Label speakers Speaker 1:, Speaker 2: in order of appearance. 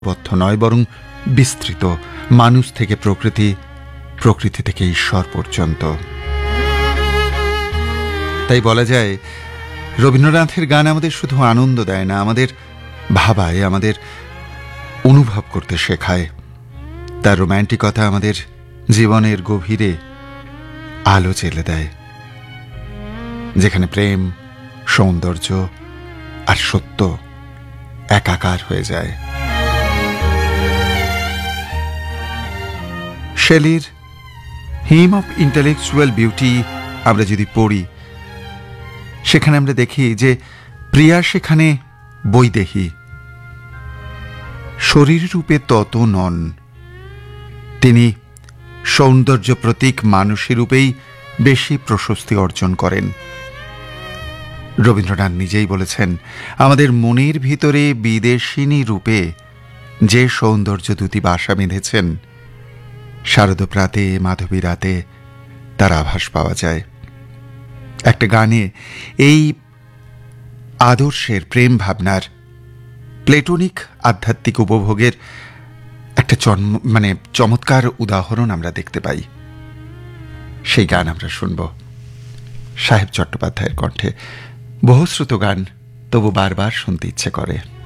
Speaker 1: বদ্ধ নয়, বরং বিস্তৃত, মানুষ থেকে প্রকৃতি, প্রকৃতি থেকে ঈশ্বর পর্যন্ত। তাই বলা যায় রবীন্দ্রনাথের গান আমাদের শুধু আনন্দ দেয় না, আমাদের ভাবায়, আমাদের অনুভব করতে শেখায়। তার রোম্যান্টিকতা আমাদের জীবনের গভীরে আলো জ্বেলে দেয়, যেখানে প্রেম, সৌন্দর্য আর সত্য একাকার হয়ে যায়। শেলির হিম অফ ইন্টেলেকচুয়াল বিউটি আমরা যদি পড়ি, সেখানে আমরা দেখি যে প্রিয়া সেখানে বৈদেহী, শরীর রূপে তত নন। তিনি সৌন্দর্য প্রতীক মানুষের রূপেই বেশি প্রশস্তি অর্জন করেন। রবীন্দ্রনাথ নিজেই বলেছেন, আমাদের মনের ভিতরে বিদেশিনী রূপে যে সৌন্দর্য দূতি বাসা বেঁধেছেন, শারদ প্রাতে মাধবী রাতে তার আভাস পাওয়া যায়। একটা গানে এই আদর্শের, প্রেম ভাবনার, প্লেটোনিক আধ্যাত্মিক উপভোগের একটা চমৎকার উদাহরণ আমরা দেখতে পাই। সেই গান আমরা শুনব সাহেব চট্টোপাধ্যায়ের কণ্ঠে। বহুশ্রুত গান, তবু বারবার শুনতে ইচ্ছে করে।